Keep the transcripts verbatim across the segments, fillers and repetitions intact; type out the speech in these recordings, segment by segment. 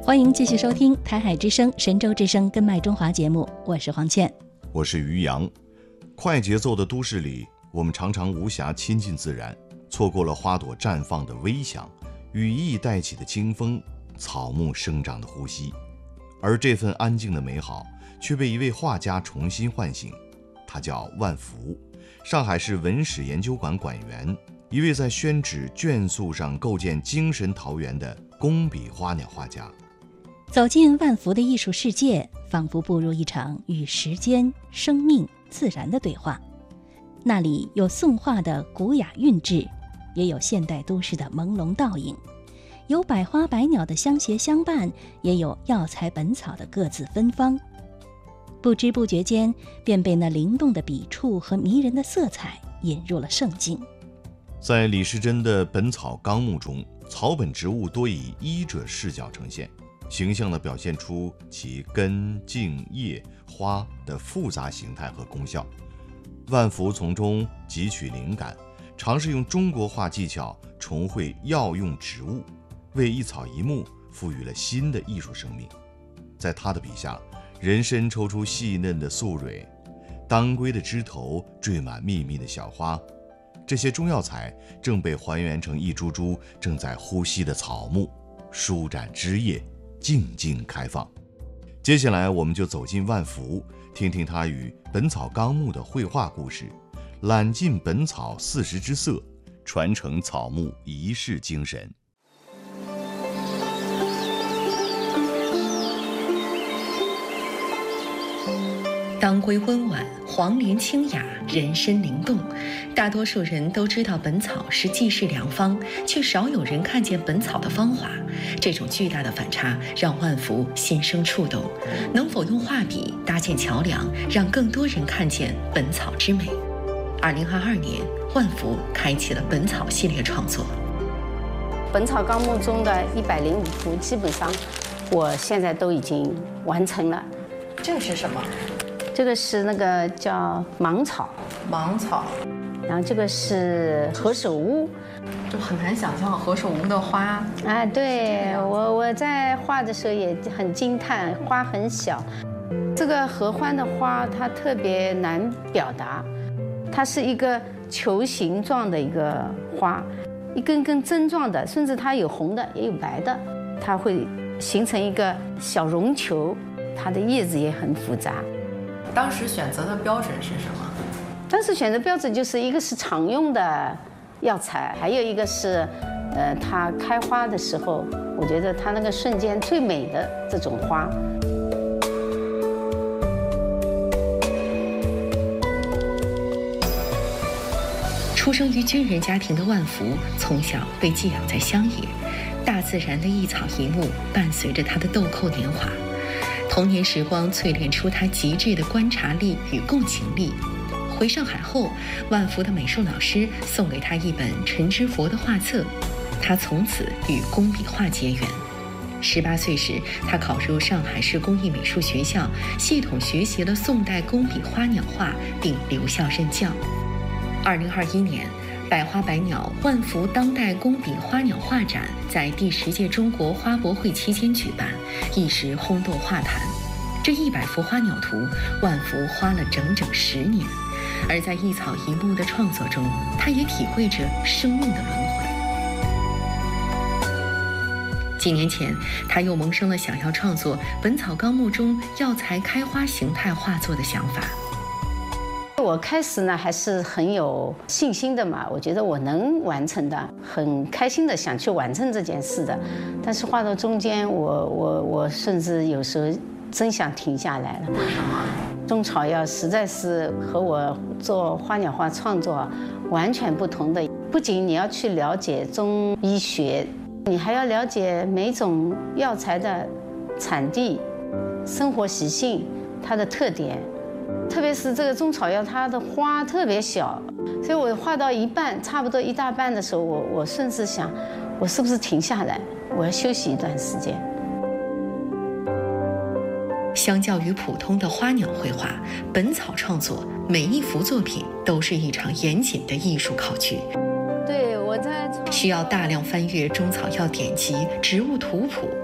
欢迎继续收听台海之声、神州之声根脉中华节目，我是黄倩， 我是于洋。快节奏的都市里，我们常常无暇亲近自然，错过了花朵绽放的微响，羽翼带起的清风，草木生长的呼吸。而这份安静的美好却被一位画家重新唤醒，他叫万福，上海市文史研究馆馆员，一位在宣纸卷素上构建精神桃源的工笔花鸟画家。 走进万福的艺术世界，仿佛步入一场与时间、生命、自然的对话。那里有宋画的古雅韵致，也有现代都市的朦胧倒影，有百花百鸟的相携相伴，也有药材本草的各自芬芳。不知不觉间，便被那灵动的笔触和迷人的色彩引入了圣境。 在李时珍的《本草纲目》中，草本植物多以医者视角呈现，形象地表现出其根、茎、叶、花的复杂形态和功效。万福从中汲取灵感，尝试用中国画技巧重绘药用植物，为一草一木赋予了新的艺术生命。在他的笔下，人参抽出细嫩的素蕊，当归的枝头缀满密密的小花，这些中药材正被还原成一株株正在呼吸的草木，舒展枝叶，静静开放。接下来我们就走进万福，听听他与《本草纲目》的绘画故事，揽尽本草四时之色，传承草木一世精神。 当归温婉，黄连清雅，人参灵动。大多数人都知道本草是济世良方，却少有人看见本草的芳华。这种巨大的反差让万福心生触动。能否用画笔搭建桥梁，让更多人看见本草之美？二零二二年，万福开启了本草系列创作。 《本草纲目》中的一百零五幅，基本上我现在都已经完成了。 这个是什么？ 这个是那个叫芒草， 芒草， 然后这个是何首乌， 就很难想象何首乌的花。 哎，对我我在画的时候也很惊叹，花很小。这个合欢的花它特别难表达，它是一个球形状的一个花，一根根针状的，甚至它有红的也有白的，它会形成一个小绒球，它的叶子也很复杂。 当时选择的标准是什么？ 当时选择标准就是一个是常用的药材，还有一个是，呃，它开花的时候，我觉得它那个瞬间最美的这种花。 出生于军人家庭的万福，从小被寄养在乡野，大自然的一草一木伴随着他的豆蔻年华。童年时光淬炼出他极致的观察力与共情力。回上海后，万福的美术老师送给他一本陈之佛的画册，他从此与工笔画结缘。十八岁时，他考入上海市工艺美术学校，系统学习了宋代工笔花鸟画，并留校任教。二零二一年，百花百鸟万福当代工笔花鸟画展在第十届中国花博会期间举办，一时轰动画坛。这一百幅花鸟图，万福花了整整十年，而在一草一木的创作中，他也体会着生命的轮回。几年前，他又萌生了想要创作《本草纲目》中药材开花形态画作的想法。 我开始呢还是很有信心的嘛，我觉得我能完成的，很开心的想去完成这件事的。但是画到中间，我我我甚至有时候真想停下来了。 为什么？ 中草药实在是和我做花鸟画创作完全不同的。不仅你要去了解中医学，你还要了解每种药材的产地、生活习性、它的特点。特别是这个中草药，它的花特别小，所以我画到一半，差不多一大半的时候，我我甚至想，我是不是停下来，我要休息一段时间。 相较于普通的花鸟绘画，本草创作每一幅作品都是一场严谨的艺术考据。 对，我在需要大量翻阅中草药典籍、植物图谱。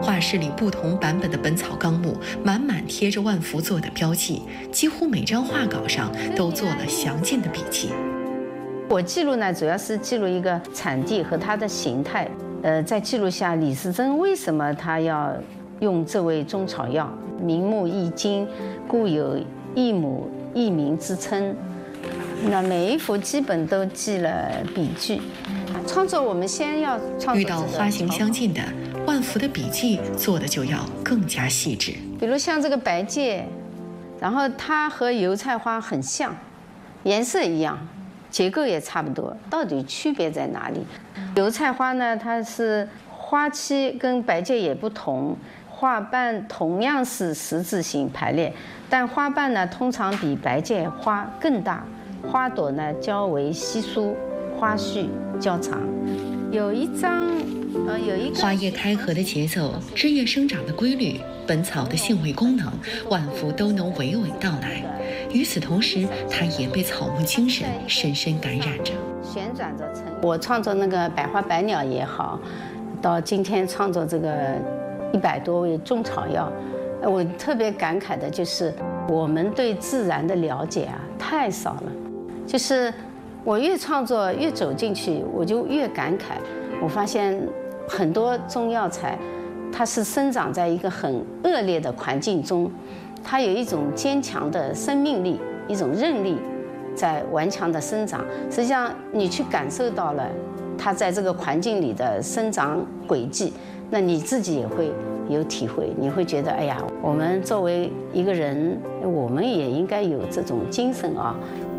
画室里不同版本的《本草纲目》满满贴着万福做的标记，几乎每张画稿上都做了详尽的笔记。 我记录呢，主要是记录一个产地和它的形态，呃，再记录下李时珍为什么他要用这味中草药，名目易经，故有异母异名之称。那每一幅基本都记了笔句。创作我们先要创作遇到花型相近的，万福的笔记做的就要更加细致。 比如像这个白芥，然后它和油菜花很像，颜色一样，结构也差不多，到底区别在哪里？油菜花呢，它是花期跟白芥也不同，花瓣同样是十字形排列，但花瓣呢通常比白芥花更大，花朵呢较为稀疏，花序较长。有一张，呃，有一个花叶开合的节奏、枝叶生长的规律、本草的性味功能，万福都能娓娓道来。与此同时，他也被草木精神深深感染着。 旋转着成我创作那个百花百鸟也好，到今天创作这个一百多味中草药，我特别感慨的就是我们对自然的了解啊太少了。就是我越创作越走进去，我就越感慨。我发现很多中药材，它是生长在一个很恶劣的环境中，它有一种坚强的生命力，一种韧力，在顽强的生长。实际上，你去感受到了它在这个环境里的生长轨迹，那你自己也会有体会。你会觉得，哎呀，我们作为一个人，我们也应该有这种精神啊。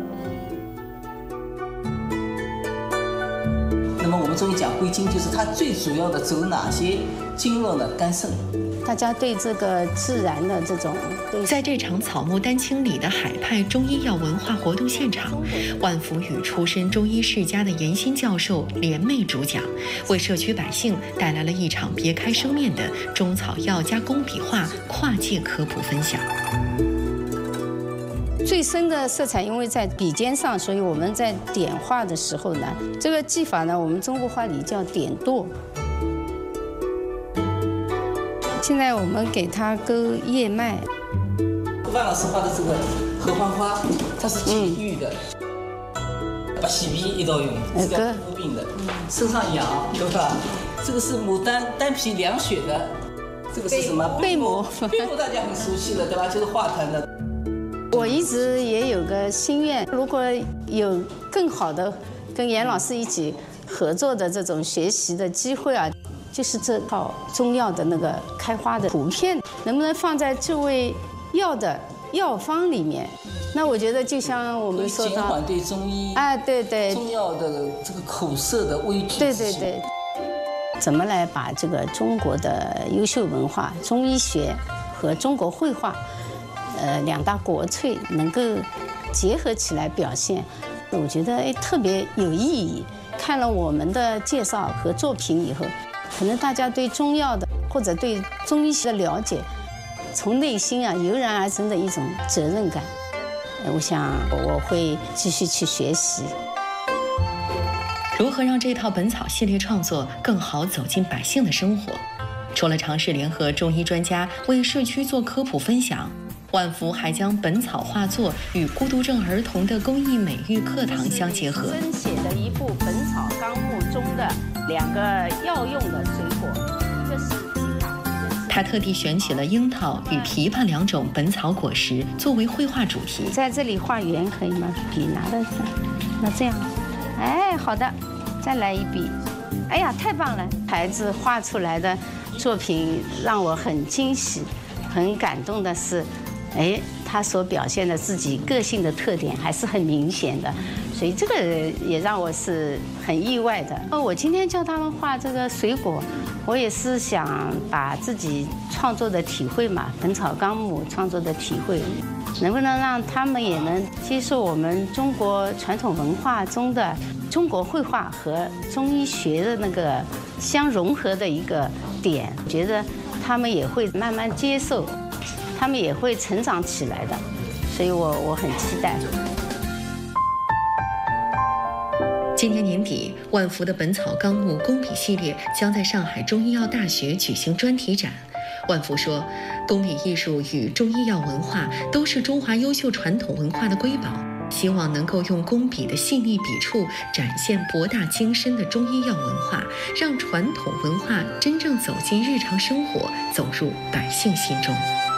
那么我们中医讲归经，就是它最主要的走哪些经络呢？肝肾。 大家对这个自然的这种， 在这场草木丹青里的海派中医药文化活动现场，万福与出身中医世家的严新教授联袂主讲，为社区百姓带来了一场别开生面的中草药加工笔画跨界科普分享。 最深的色彩，因为在笔尖上，所以我们在点画的时候呢，这个技法呢，我们中国话里叫点剁。现在我们给它勾叶脉。 万老师画的这个合欢花，它是解郁的，把洗鼻一道用，治疗皮肤病的，身上痒，对吧？这个是牡丹丹皮凉血的，这个是什么？ 贝母。 贝母大家很熟悉的，对吧？就是画坛的。 我一直也有个心愿，如果有更好的跟严老师一起合作的这种学习的机会啊，就是这套中药的那个开花的图片，能不能放在这味药的药方里面？那我觉得就像我们说到， 减缓对中医啊，对对， 中药的这个口舌的畏惧。 对对对，怎么来把这个中国的优秀文化、中医学和中国绘画？呃，两大国粹能够结合起来表现，我觉得哎特别有意义。看了我们的介绍和作品以后，可能大家对中药的或者对中医学的了解，从内心啊油然而生的一种责任感。我想我会继续去学习。 如何让这套本草系列创作更好走进百姓的生活？除了尝试联合中医专家为社区做科普分享，万福还将本草画作与孤独症儿童的公益美育课堂相结合。 生写的一部《本草纲目》中的两个药用的水果，一个是枇杷。 他特地选取了樱桃与枇杷两种本草果实作为绘画主题。 在这里画圆可以吗？笔拿的，那这样，哎，好的，再来一笔。哎呀，太棒了！孩子画出来的作品让我很惊喜，很感动的是。哎，他所表现的自己个性的特点还是很明显的，所以这个也让我是很意外的。呃，我今天叫他们画这个水果，我也是想把自己创作的体会嘛，《本草纲目》创作的体会，能不能让他们也能接受我们中国传统文化中的中国绘画和中医学的那个相融合的一个点？觉得他们也会慢慢接受。他们也会成长起来的，所以我我很期待。 今年年底，万福的《本草纲目》工笔系列将在上海中医药大学举行专题展。万福说，工笔艺术与中医药文化都是中华优秀传统文化的瑰宝，希望能够用工笔的细腻笔触展现博大精深的中医药文化，让传统文化真正走进日常生活，走入百姓心中。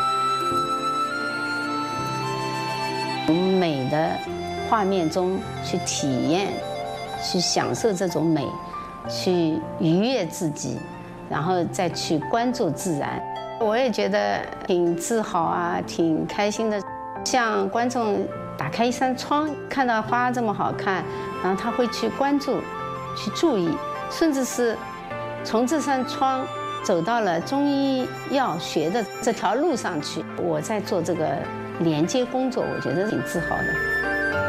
从美的画面中去体验，去享受这种美，去愉悦自己，然后再去关注自然。我也觉得挺自豪啊，挺开心的。像观众打开一扇窗，看到花这么好看，然后他会去关注、去注意，甚至是从这扇窗走到了中医药学的这条路上去。我在做这个连接工作，我觉得挺自豪的。